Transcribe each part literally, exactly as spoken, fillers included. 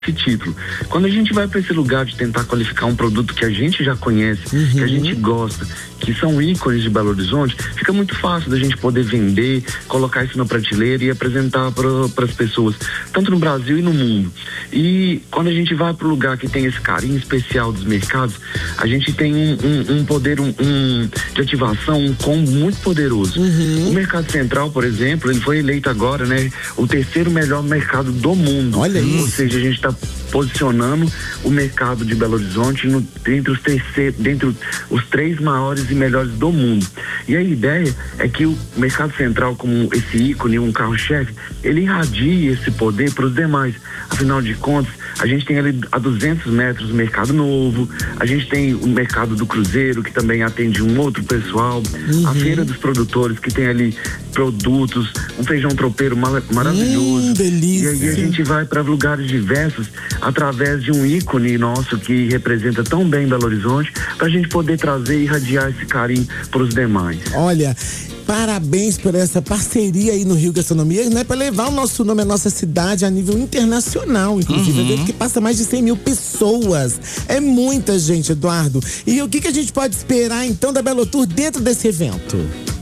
esse título. Quando a gente vai para esse lugar de tentar qualificar um produto que a gente já conhece, uhum. que a gente gosta, que são ícones de Belo Horizonte, fica muito fácil da gente poder vender, colocar isso na prateleira e apresentar para as pessoas, tanto no Brasil e no mundo. E quando a gente vai para o lugar que tem esse carinho especial dos mercados, a gente tem um, um, um poder um, um, de ativação, um combo muito poderoso. Uhum. O Mercado Central, por exemplo, ele foi eleito agora, né, o terceiro melhor mercado do mundo. Olha isso. Ou seja, a gente está posicionando o mercado de Belo Horizonte no, entre, os terceiro, dentre os três maiores e melhores do mundo. E a ideia é que o Mercado Central, como esse ícone, um carro-chefe, ele irradia esse poder para os demais. Afinal de contas, a gente tem ali a duzentos metros o Mercado Novo, a gente tem o Mercado do Cruzeiro, que também atende um outro pessoal, uhum. a Feira dos Produtores, que tem ali produtos, um feijão tropeiro mar- maravilhoso. Hum, delícia. E aí a gente vai para lugares diversos através de um ícone nosso que representa tão bem Belo Horizonte, para a gente poder trazer e irradiar esse carinho para os demais. Olha, parabéns por essa parceria aí no Rio Gastronomia, né? Para levar o nosso nome, a nossa cidade a nível internacional, inclusive, uhum. evento que passa mais de cem mil pessoas. É muita gente, Eduardo. E o que, que a gente pode esperar então da Belo Tour dentro desse evento?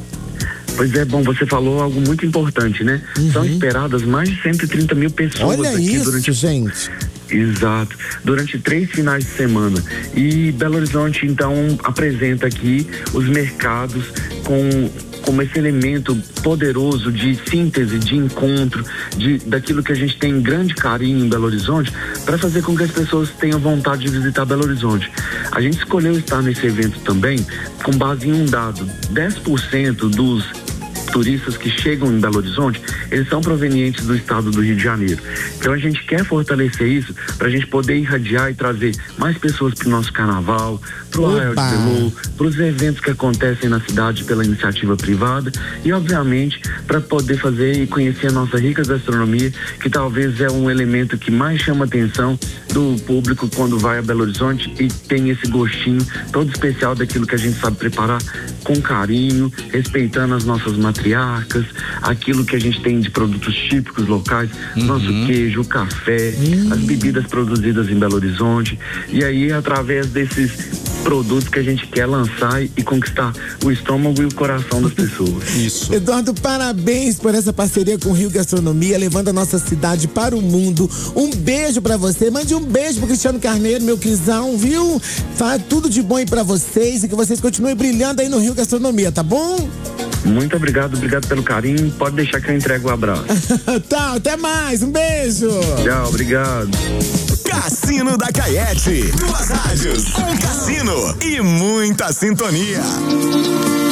Pois é, bom, você falou algo muito importante, né? Uhum. São esperadas mais de cento e trinta mil pessoas. Olha aqui isso, durante... gente. Exato, durante três finais de semana. E Belo Horizonte, então, apresenta aqui os mercados com, como esse elemento poderoso de síntese, de encontro, de, daquilo que a gente tem grande carinho em Belo Horizonte, para fazer com que as pessoas tenham vontade de visitar Belo Horizonte. A gente escolheu estar nesse evento também com base em um dado: dez por cento dos turistas que chegam em Belo Horizonte, eles são provenientes do estado do Rio de Janeiro. Então a gente quer fortalecer isso para a gente poder irradiar e trazer mais pessoas para o nosso carnaval, para o Arraial de Belo, para os eventos que acontecem na cidade pela iniciativa privada e, obviamente, para poder fazer e conhecer a nossa rica gastronomia, que talvez é um elemento que mais chama a atenção do público quando vai a Belo Horizonte e tem esse gostinho todo especial daquilo que a gente sabe preparar com carinho, respeitando as nossas matriarcas, aquilo que a gente tem de produtos típicos locais, uhum. nosso queijo, o café, uhum. as bebidas produzidas em Belo Horizonte. E aí, através desses produtos que a gente quer lançar e conquistar o estômago e o coração das pessoas. Isso. Eduardo, parabéns por essa parceria com o Rio Gastronomia, levando a nossa cidade para o mundo. Um beijo pra você, mande um beijo pro Cristiano Carneiro, meu quizão, viu? Faz tudo de bom aí pra vocês e que vocês continuem brilhando aí no Rio Gastronomia, tá bom? Muito obrigado, obrigado pelo carinho. Pode deixar que eu entrego o abraço. Tá, até mais, um beijo. Tchau, obrigado. Cassino da Caiete. Duas rádios, um cassino e muita sintonia.